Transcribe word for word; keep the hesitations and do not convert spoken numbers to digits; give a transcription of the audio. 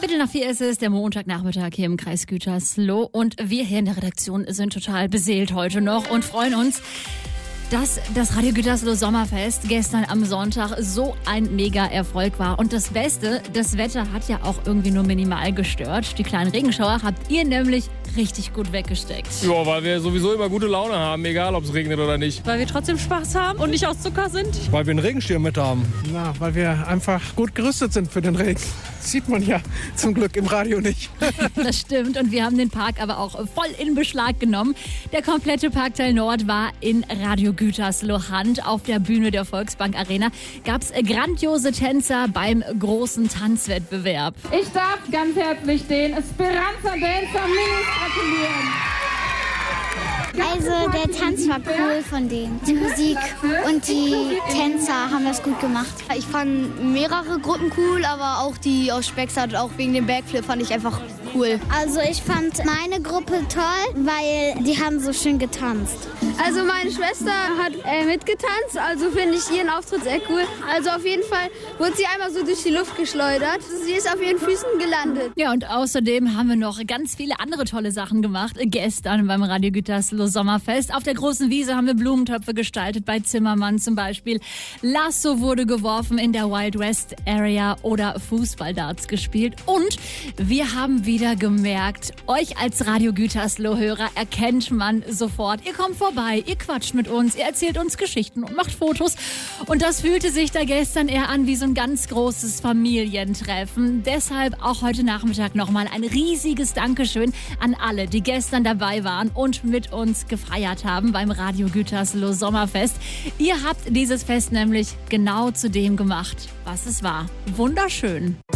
Viertel nach vier ist es, der Montagnachmittag hier im Kreis Gütersloh. Und wir hier in der Redaktion sind total beseelt heute noch und freuen uns, dass das Radio Gütersloh Sommerfest gestern am Sonntag so ein Mega-Erfolg war. Und das Beste, das Wetter hat ja auch irgendwie nur minimal gestört. Die kleinen Regenschauer habt ihr nämlich richtig gut weggesteckt. Ja, weil wir sowieso immer gute Laune haben, egal ob es regnet oder nicht. Weil wir trotzdem Spaß haben und nicht aus Zucker sind. Weil wir einen Regenschirm mit haben. Na, weil wir einfach gut gerüstet sind für den Regen. Das sieht man ja zum Glück im Radio nicht. Das stimmt, und wir haben den Park aber auch voll in Beschlag genommen. Der komplette Parkteil Nord war in Radio Gütersloh Hand. Auf der Bühne der Volksbank Arena gab es grandiose Tänzer beim großen Tanzwettbewerb. Ich darf ganz herzlich den Speranza Dancer Minis gratulieren. Also der Tanz war cool von denen. Die Musik und die Tänzer haben das gut gemacht. Ich fand mehrere Gruppen cool, aber auch die aus Spexart, auch wegen dem Backflip, fand ich einfach cool. Also ich fand meine Gruppe toll, weil die haben so schön getanzt. Also meine Schwester hat äh, mitgetanzt, also finde ich ihren Auftritt sehr cool. Also auf jeden Fall wurde sie einmal so durch die Luft geschleudert. Sie ist auf ihren Füßen gelandet. Ja, und außerdem haben wir noch ganz viele andere tolle Sachen gemacht. Gestern beim Radio Gütersloh Sommerfest. Auf der großen Wiese haben wir Blumentöpfe gestaltet, bei Zimmermann zum Beispiel. Lasso wurde geworfen in der Wild West Area oder Fußballdarts gespielt. Und wir haben wieder gemerkt, euch als Radio Gütersloh-Hörer erkennt man sofort. Ihr kommt vorbei, ihr quatscht mit uns, ihr erzählt uns Geschichten und macht Fotos. Und das fühlte sich da gestern eher an wie so ein ganz großes Familientreffen. Deshalb auch heute Nachmittag nochmal ein riesiges Dankeschön an alle, die gestern dabei waren und mit uns gefeiert haben beim Radio Gütersloh Sommerfest. Ihr habt dieses Fest nämlich genau zu dem gemacht, was es war. Wunderschön.